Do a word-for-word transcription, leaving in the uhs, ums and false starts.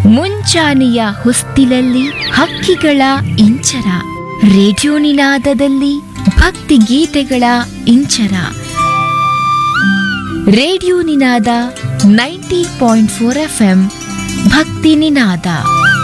ಮುಂಚಾನೆಯ ಹೊಸ್ತಿಲಲ್ಲಿ ಹಕ್ಕಿಗಳ ಇಂಚರ, ರೇಡಿಯೋ ನಿನಾದದಲ್ಲಿ ಭಕ್ತಿ ಗೀತೆಗಳ ಇಂಚರ. ರೇಡಿಯೋ ನಿನಾದ ninety point four F M ಭಕ್ತಿ ನಿನಾದ.